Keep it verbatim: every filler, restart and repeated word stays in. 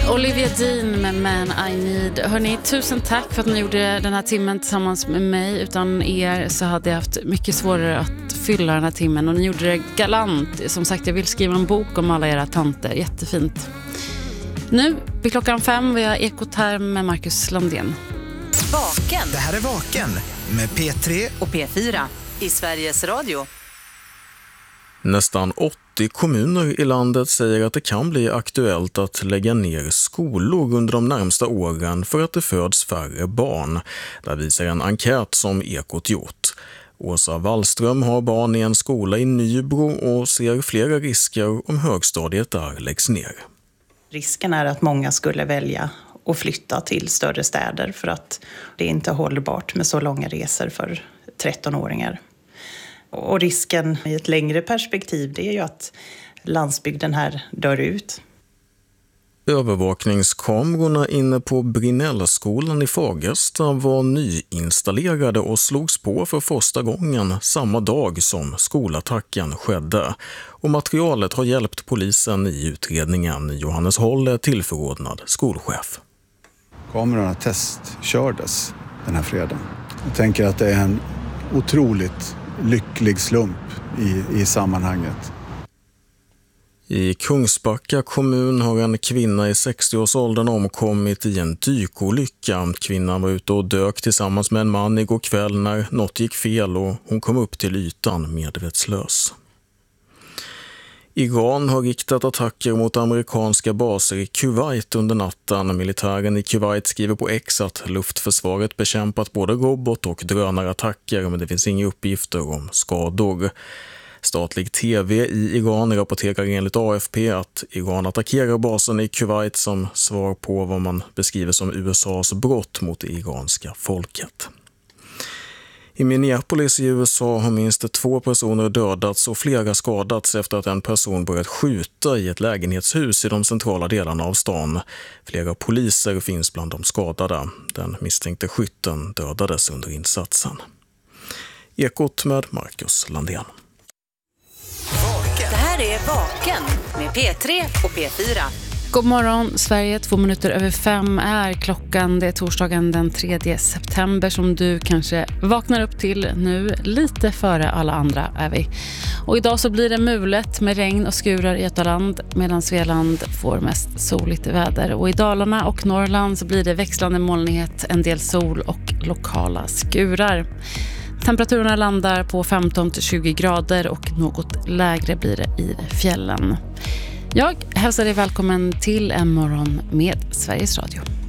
Olivia Dean med Man I Need. Hörrni, tusen tack för att ni gjorde den här timmen tillsammans med mig. Utan er så hade jag haft mycket svårare att fylla den här timmen. Och ni gjorde det galant. Som sagt, jag vill skriva en bok om alla era tanter. Jättefint. Nu vid klockan fem vi har Ekoterm med Marcus Landén. Vaken. Det här är Vaken med P tre och P fyra i Sveriges Radio. Nästan åttio kommuner i landet säger att det kan bli aktuellt att lägga ner skolor under de närmsta åren för att det föds färre barn. Det visar en enkät som Ekot gjort. Åsa Wallström har barn i en skola i Nybro och ser flera risker om högstadiet där läggs ner. Risken är att många skulle välja att flytta till större städer för att det inte är hållbart med så långa resor för trettonåringar. Och risken i ett längre perspektiv det är ju att landsbygden här dör ut. Övervakningskamerorna inne på Brinnellskolan i Fagersta var nyinstallerade och slogs på för första gången samma dag som skolattacken skedde. Och materialet har hjälpt polisen i utredningen. Johannes Håll är tillförordnad skolchef. Kamerorna testkördes den här fredagen. Jag tänker att det är en otroligt lycklig slump i, i sammanhanget. I Kungsbacka kommun har en kvinna i sextioårsåldern omkommit i en dykolycka. Kvinnan var ute och dök tillsammans med en man igår kväll när något gick fel och hon kom upp till ytan medvetslös. Iran har riktat attacker mot amerikanska baser i Kuwait under natten. Militären i Kuwait skriver på X att luftförsvaret bekämpat både robot- och drönarattacker, men det finns inga uppgifter om skador. Statlig tv i Iran rapporterar enligt A F P att Iran attackerar basen i Kuwait som svar på vad man beskriver som U S A:s brott mot det iranska folket. I Minneapolis i U S A har minst två personer dödats och flera skadats efter att en person börjat skjuta i ett lägenhetshus i de centrala delarna av stan. Flera poliser finns bland de skadade. Den misstänkte skytten dödades under insatsen. Ekot med Marcus Landén. Det här är Vaken med P tre och P fyra. God morgon Sverige, två minuter över fem är klockan. Det är torsdagen den tredje september som du kanske vaknar upp till nu. Lite före alla andra är vi. Och idag så blir det mulet med regn och skurar i Götaland medan Svealand får mest soligt väder. Och i Dalarna och Norrland så blir det växlande molnighet, en del sol och lokala skurar. Temperaturerna landar på femton till tjugo grader och något lägre blir det i fjällen. Jag hälsar dig välkommen till en morgon med Sveriges Radio.